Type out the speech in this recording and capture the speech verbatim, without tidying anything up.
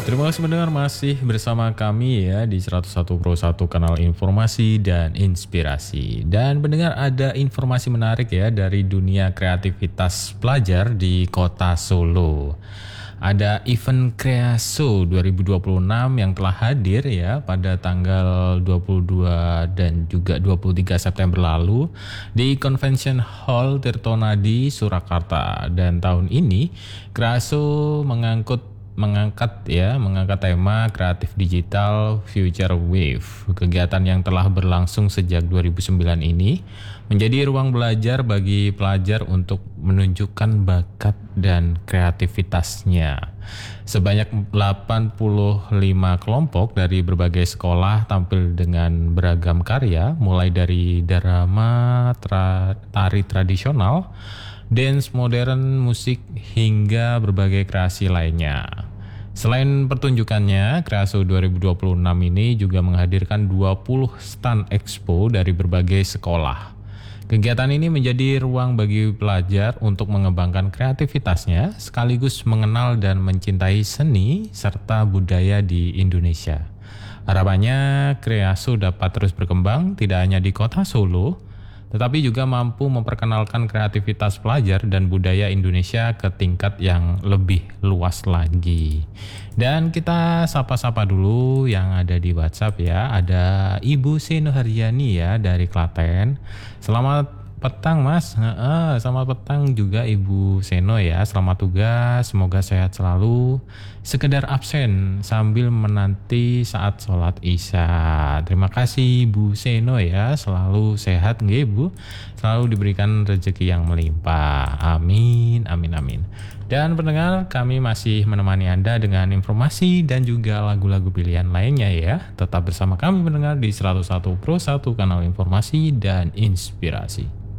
Terima kasih mendengar masih bersama kami ya di seratus satu Pro satu kanal informasi dan inspirasi. Dan pendengar, ada informasi menarik ya dari dunia kreativitas pelajar di Kota Solo. Ada event Kreaso dua ribu dua puluh enam yang telah hadir ya pada tanggal dua puluh dua dan juga dua puluh tiga September lalu di Convention Hall Tirtonadi, Surakarta. Dan tahun ini Kreaso mengangkut mengangkat ya mengangkat tema kreatif digital Future Wave. Kegiatan yang telah berlangsung sejak dua ribu sembilan ini menjadi ruang belajar bagi pelajar untuk menunjukkan bakat dan kreativitasnya. Sebanyak delapan puluh lima kelompok dari berbagai sekolah tampil dengan beragam karya, mulai dari drama, tra- tari tradisional, dance modern, musik, hingga berbagai kreasi lainnya. Selain pertunjukannya, Kreaso dua ribu dua puluh enam ini juga menghadirkan dua puluh stand expo dari berbagai sekolah. Kegiatan ini menjadi ruang bagi pelajar untuk mengembangkan kreativitasnya, sekaligus mengenal dan mencintai seni serta budaya di Indonesia. Harapannya Kreaso dapat terus berkembang tidak hanya di Kota Solo, tetapi juga mampu memperkenalkan kreativitas pelajar dan budaya Indonesia ke tingkat yang lebih luas lagi. Dan kita sapa-sapa dulu yang ada di WhatsApp ya. Ada Ibu Seno Haryani ya dari Klaten. Selamat petang Mas. Heeh, selamat petang juga Ibu Seno ya. Selamat tugas, semoga sehat selalu. Sekedar absen sambil menanti saat sholat Isya. Terima kasih Bu Seno ya, selalu sehat nggih Bu. Selalu diberikan rezeki yang melimpah. Amin, amin, amin. Dan pendengar, kami masih menemani Anda dengan informasi dan juga lagu-lagu pilihan lainnya ya. Tetap bersama kami pendengar di seratus satu Pro satu kanal informasi dan inspirasi.